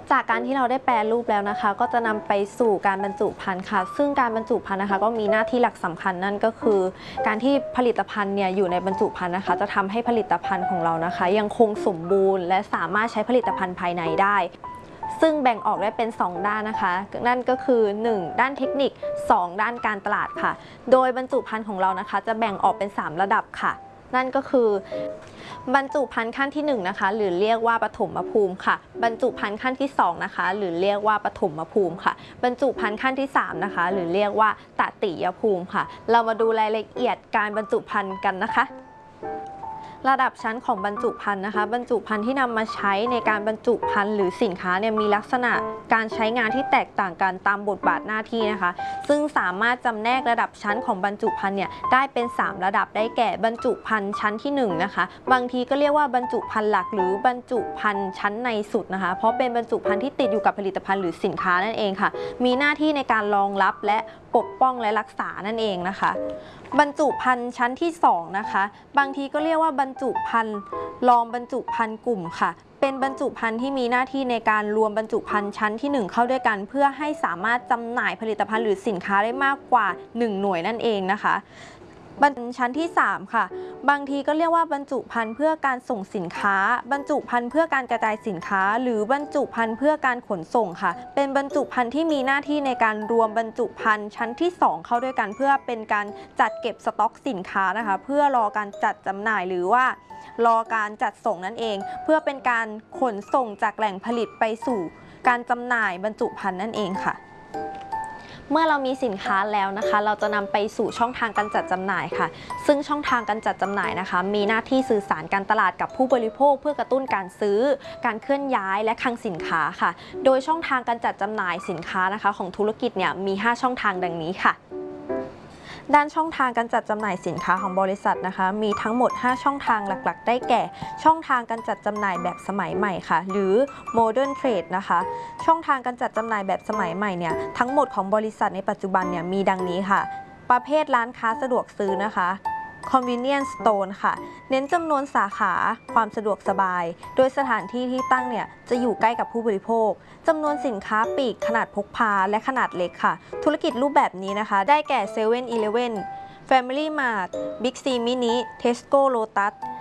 จากการที่เราได้แปรรูปแล้วนะคะก็จะนำไปสู่การบรรจุภัณฑ์ค่ะซึ่งการบรรจุภัณฑ์นะคะก็มีหน้าที่หลักสำคัญนั่นก็คือการที่ผลิตภัณฑ์เนี่ยอยู่ในบรรจุภัณฑ์นะคะจะทำให้ผลิตภัณฑ์ของเรานะคะยังคงสมบูรณ์และสามารถใช้ผลิตภัณฑ์ภายในได้ซึ่งแบ่งออกได้เป็น2ด้านนะคะนั่นก็คือ1ด้านเทคนิค2ด้านการตลาดค่ะโดยบรรจุภัณฑ์ของเรานะคะจะแบ่งออกเป็น3ระดับค่ะนั่นก็คือบรรจุภัณฑ์ขั้นที่1นะคะหรือเรียกว่าปฐมภูมิค่ะบรรจุภัณฑ์ขั้นที่2นะคะหรือเรียกว่าปฐมภูมิค่ะบรรจุภัณฑ์ขั้นที่3นะคะหรือเรียกว่าตติยภูมิค่ะเรามาดูรายละเอียดการบรรจุภัณฑ์กันนะคะระดับชั้นของบรรจุภัณฑ์นะคะบรรจุภัณฑ์ที่นำมาใช้ในการบรรจุภัณฑ์หรือสินค้าเนี่ยมีลักษณะการใช้งานที่แตกต่างกันตามบทบาทหน้าที่นะคะซึ่งสามารถจำแนกระดับชั้นของบรรจุภัณฑ์เนี่ยได้เป็น3ระดับได้แก่บรรจุภัณฑ์ชั้นที่1นะคะบางทีก็เรียกว่าบรรจุภัณฑ์หลักหรือบรรจุภัณฑ์ชั้นในสุดนะคะเพราะเป็นบรรจุภัณฑ์ที่ติดอยู่กับผลิตภัณฑ์หรือสินค้านั่นเองค่ะมีหน้าที่ในการรองรับและปกป้องและรักษานั่นเองนะคะบรรจุภัณฑ์ชั้นที่2นะคะบางทีก็เรียกว่าบรรจุภัณฑ์รองบรรจุภัณฑ์กลุ่มค่ะเป็นบรรจุภัณฑ์ที่มีหน้าที่ในการรวมบรรจุภัณฑ์ชั้นที่1เข้าด้วยกันเพื่อให้สามารถจำหน่ายผลิตภัณฑ์หรือสินค้าได้มากกว่า1หน่วยนั่นเองนะคะบรรจุชั้นที่3ค่ะบางทีก็เรียกว่าบรรจุภัณฑ์เพื่อการส่งสินค้าบรรจุภัณฑ์เพื่อการกระจายสินค้าหรือบรรจุภัณฑ์เพื่อการขนส่งค่ะเป็นบรรจุภัณฑ์ที่มีหน้าที่ในการรวมบรรจุภัณฑ์ชั้นที่2เข้าด้วยกันเพื่อเป็นการจัดเก็บสต็อกสินค้านะคะเพื่อรอการจัดจำหน่ายหรือว่ารอการจัดส่งนั่นเองเพื่อเป็นการขนส่งจากแหล่งผลิตไปสู่การจำหน่ายบรรจุภัณฑ์นั่นเองค่ะเมื่อเรามีสินค้าแล้วนะคะเราจะนำไปสู่ช่องทางการจัดจำหน่ายค่ะซึ่งช่องทางการจัดจำหน่ายนะคะมีหน้าที่สื่อสารการตลาดกับผู้บริโภคเพื่อกระตุ้นการซื้อการเคลื่อนย้ายและคลังสินค้าค่ะโดยช่องทางการจัดจำหน่ายสินค้านะคะของธุรกิจเนี่ยมี5ช่องทางดังนี้ค่ะด้านช่องทางการจัดจำหน่ายสินค้าของบริษัทนะคะมีทั้งหมด5ช่องทางหลักๆได้แก่ช่องทางการจัดจำหน่ายแบบสมัยใหม่ค่ะหรือ Modern Trade นะคะช่องทางการจัดจำหน่ายแบบสมัยใหม่เนี่ยทั้งหมดของบริษัทในปัจจุบันเนี่ยมีดังนี้ค่ะประเภทร้านค้าสะดวกซื้อนะคะ Convenience Store ค่ะเน้นจำนวนสาขาความสะดวกสบายโดยสถานที่ที่ตั้งเนี่ยจะอยู่ใกล้กับผู้บริโภคจำนวนสินค้าปลีกขนาดพกพาและขนาดเล็กค่ะธุรกิจรูปแบบนี้นะคะได้แก่7-Eleven Family Mart Big C Mini Tesco Lotus